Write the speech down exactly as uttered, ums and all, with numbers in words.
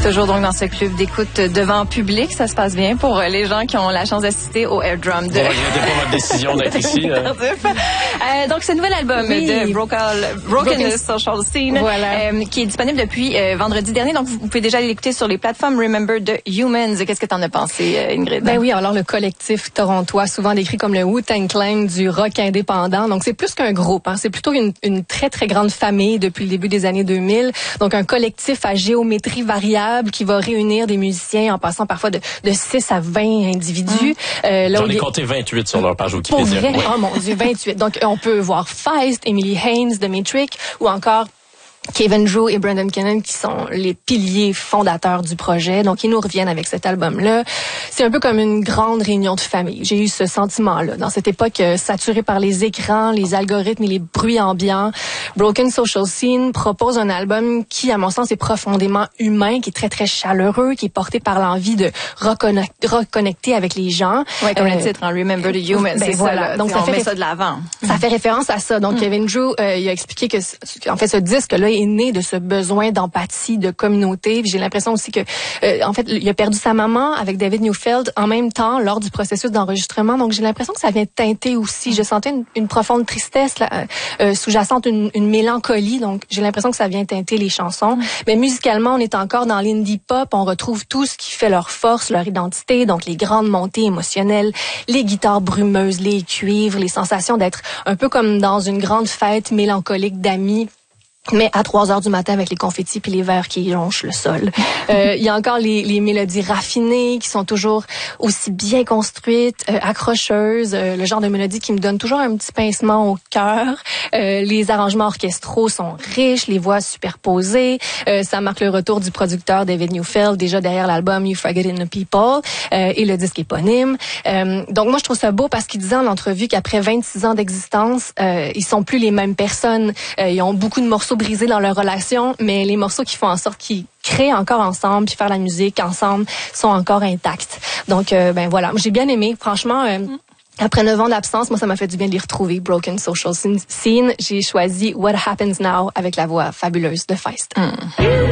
Toujours donc dans ce club d'écoute devant public, ça se passe bien pour les gens qui ont la chance d'assister au Air Drum. De... Vous regrettez pas votre décision d'être ici. Euh. euh, donc ce nouvel album oui. de Broken, Broken, Broken Social Scene, voilà. euh, qui est disponible depuis euh, vendredi dernier. Donc vous pouvez déjà l'écouter sur les plateformes Remember the Humans. Qu'est-ce que t'en as pensé, euh, Ingrid? Ben oui, alors le collectif torontois, souvent décrit comme le Wu-Tang Clan du rock indépendant. Donc c'est plus qu'un groupe, hein. C'est plutôt une, une très très grande famille depuis le début des années deux mille. Donc un collectif à géométrie variable qui va réunir des musiciens en passant parfois de, de six à vingt individus. Mmh. Euh, J'en ai compté vingt-huit sur leur page Wikipédia. Pour vrai? Oui. Oh mon Dieu, vingt-huit. Donc on peut voir Feist, Emily Haynes, The Metric ou encore Kevin Drew et Brendan Kennan qui sont les piliers fondateurs du projet. Donc, ils nous reviennent avec cet album-là. C'est un peu comme une grande réunion de famille. J'ai eu ce sentiment-là. Dans cette époque euh, saturée par les écrans, les algorithmes et les bruits ambiants, Broken Social Scene propose un album qui, à mon sens, est profondément humain, qui est très, très chaleureux, qui est porté par l'envie de reconnecter, reconnecter avec les gens. Oui, comme euh, le titre, en Remember the Humans, ben, c'est voilà. Ça. Donc, ça on fait met réf... ça de l'avant. Ça fait référence à ça. Donc, mm. Kevin Drew, euh, il a expliqué que, en fait, ce disque-là est né de ce besoin d'empathie, de communauté. J'ai l'impression aussi que, euh, en fait, il a perdu sa maman avec David Neufeld en même temps lors du processus d'enregistrement. Donc, j'ai l'impression que ça vient teinter aussi. Je sentais une, une profonde tristesse là, euh, sous-jacente, une, une mélancolie. Donc, j'ai l'impression que ça vient teinter les chansons. Mais musicalement, on est encore dans l'indie pop. On retrouve tout ce qui fait leur force, leur identité. Donc, les grandes montées émotionnelles, les guitares brumeuses, les cuivres, les sensations d'être un peu comme dans une grande fête mélancolique d'amis. Mais à trois heures du matin avec les confettis puis les verres qui jonchent le sol. Euh, il y a encore les, les mélodies raffinées qui sont toujours aussi bien construites, euh, accrocheuses, euh, le genre de mélodie qui me donne toujours un petit pincement au cœur. Euh, les arrangements orchestraux sont riches, les voix superposées. Euh, ça marque le retour du producteur David Neufeld, déjà derrière l'album You Forgetting the People euh, et le disque éponyme. Euh, donc moi je trouve ça beau parce qu'il disait en entrevue qu'après vingt-six ans d'existence, euh, ils sont plus les mêmes personnes. Euh, ils ont beaucoup de morceaux brisés dans leur relation, mais les morceaux qui font en sorte qu'ils créent encore ensemble, puis faire la musique ensemble, sont encore intacts. Donc, euh, ben voilà, j'ai bien aimé. Franchement, euh, mm. après neuf ans d'absence, moi, ça m'a fait du bien de les retrouver. Broken Social Scene. J'ai choisi What Happens Now avec la voix fabuleuse de Feist. Mm.